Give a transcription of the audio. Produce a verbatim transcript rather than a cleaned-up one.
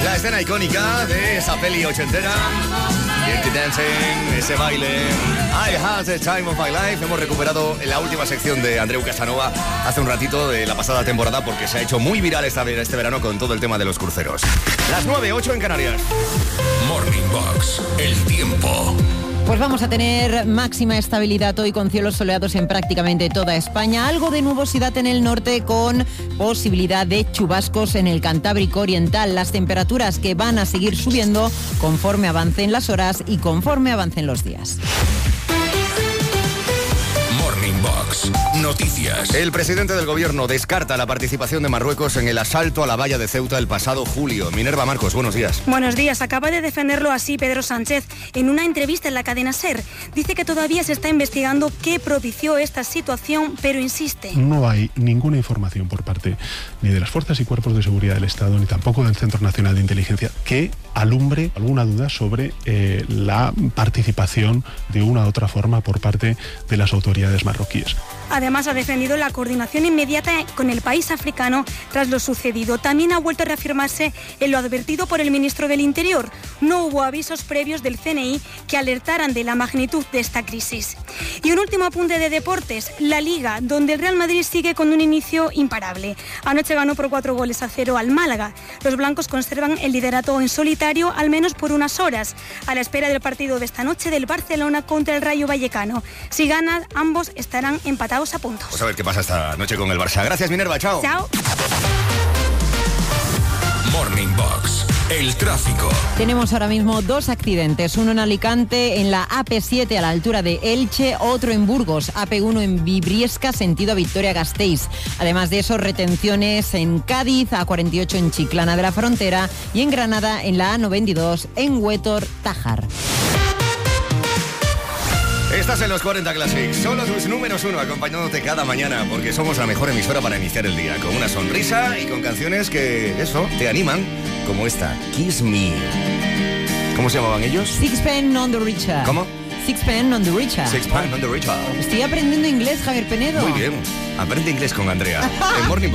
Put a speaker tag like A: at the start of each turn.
A: La escena icónica de esa peli ochentera. Dirty Dancing, ese baile. I had the time of my life. Hemos recuperado la última sección de Andreu Casanova hace un ratito de la pasada temporada porque se ha hecho muy viral esta, este verano con todo el tema de los cruceros. Las nueve, ocho en Canarias.
B: Morning Box, el tiempo.
C: Pues vamos a tener máxima estabilidad hoy con cielos soleados en prácticamente toda España. Algo de nubosidad en el norte con posibilidad de chubascos en el Cantábrico Oriental. Las temperaturas que van a seguir subiendo conforme avancen las horas y conforme avancen los días.
B: Morning Box, noticias.
A: El presidente del gobierno descarta la participación de Marruecos en el asalto a la valla de Ceuta el pasado julio. Minerva Marcos, buenos días.
D: Buenos días. Acaba de defenderlo así Pedro Sánchez en una entrevista en la cadena SER. Dice que todavía se está investigando qué propició esta situación, pero insiste.
E: No hay ninguna información por parte ni de las fuerzas y cuerpos de seguridad del Estado, ni tampoco del Centro Nacional de Inteligencia, que alumbre alguna duda sobre eh, la participación de una u otra forma por parte de las autoridades marroquíes.
D: Además, ha defendido la coordinación inmediata con el país africano tras lo sucedido. También ha vuelto a reafirmarse en lo advertido por el ministro del Interior. No hubo avisos previos del C N I que alertaran de la magnitud de esta crisis. Y un último apunte de deportes, la Liga, donde el Real Madrid sigue con un inicio imparable. Anoche ganó por cuatro goles a cero al Málaga. Los blancos conservan el liderato en solitario al menos por unas horas, a la espera del partido de esta noche del Barcelona contra el Rayo Vallecano. Si ganan, ambos estarán empatados a puntos.
A: Pues a ver qué pasa esta noche con el Barça. Gracias, Minerva. Chao.
D: Chao.
B: Morning Box, el tráfico.
C: Tenemos ahora mismo dos accidentes, uno en Alicante en la A P siete a la altura de Elche, otro en Burgos, A P uno en Vibriesca sentido a Vitoria-Gasteiz. Además de eso, retenciones en Cádiz, A cuarenta y ocho en Chiclana de la Frontera y en Granada en la A noventa y dos en Huétor-Tájar.
A: Estás en los cuarenta Classics, solo tus números uno, acompañándote cada mañana, porque somos la mejor emisora para iniciar el día, con una sonrisa y con canciones que, eso, te animan, como esta, Kiss Me. ¿Cómo se llamaban ellos?
C: Sixpence on the Richer.
A: ¿Cómo?
C: Sixpence on the Richer.
A: Sixpence on the Richer.
C: Estoy aprendiendo inglés, Javier Penedo.
A: Muy bien, aprende inglés con Andrea. En Morning